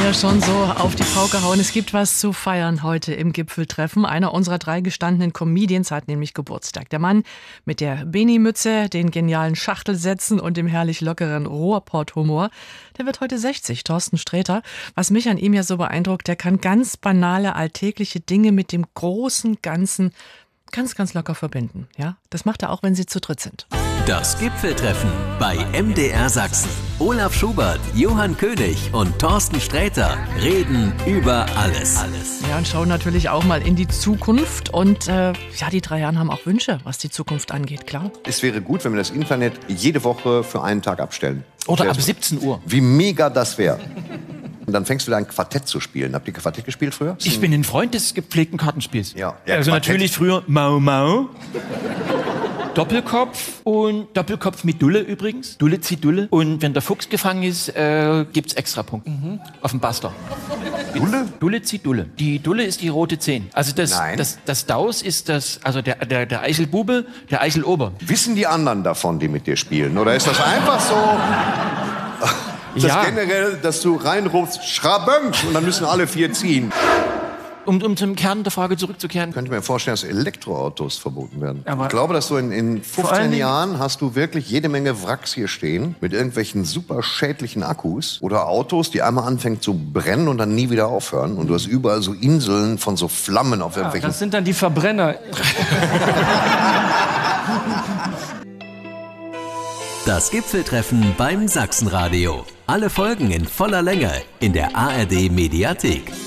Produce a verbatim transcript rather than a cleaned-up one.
ja schon so auf die Pauke hauen. Es gibt was zu feiern heute im Gipfeltreffen. Einer unserer drei gestandenen Comedians hat nämlich Geburtstag. Der Mann mit der Beni-Mütze, den genialen Schachtelsätzen und dem herrlich lockeren Ruhrpott-Humor, der wird heute sechzig, Thorsten Sträter. Was mich an ihm ja so beeindruckt, der kann ganz banale, alltägliche Dinge mit dem großen Ganzen ganz, ganz locker verbinden. Ja, das macht er auch, wenn sie zu dritt sind. Das Gipfeltreffen bei M D R Sachsen. Olaf Schubert, Johann König und Thorsten Sträter reden über alles. alles. Ja, und schauen natürlich auch mal in die Zukunft. Und äh, ja, die drei Herren haben auch Wünsche, was die Zukunft angeht, klar. Es wäre gut, wenn wir das Internet jede Woche für einen Tag abstellen. Oder ab siebzehn Uhr. Wie mega das wäre. Und dann fängst du wieder ein Quartett zu spielen. Habt ihr Quartett gespielt früher? Ich bin ein Freund des gepflegten Kartenspiels. Ja. Ja, also Quartett. natürlich früher Mau Mau. Doppelkopf und Doppelkopf mit Dulle übrigens. Dulle zieht Dulle. Und wenn der Fuchs gefangen ist, äh, gibt's Extrapunkte. Mhm. Auf dem Buster. Dulle? Dulle zieht Dulle. Die Dulle ist die rote zehn. Also das, Nein. das, das Daus ist das, also der, der, der Eichelbube, der Eichelober. Wissen die anderen davon, die mit dir spielen? Oder ist das einfach so, dass Ja. generell, dass du reinrufst, Schrabönk, und dann müssen alle vier ziehen? Um, um zum Kern der Frage zurückzukehren. Könnte mir vorstellen, dass Elektroautos verboten werden. Aber ich glaube, dass du in, in allen fünfzehn Dingen- Jahren hast du wirklich jede Menge Wracks hier stehen mit irgendwelchen super schädlichen Akkus oder Autos, die einmal anfangen zu brennen und dann nie wieder aufhören. Und du hast überall so Inseln von so Flammen auf irgendwelchen... Das sind dann die Verbrenner. Das Gipfeltreffen beim Sachsenradio. Alle Folgen in voller Länge in der A R D Mediathek.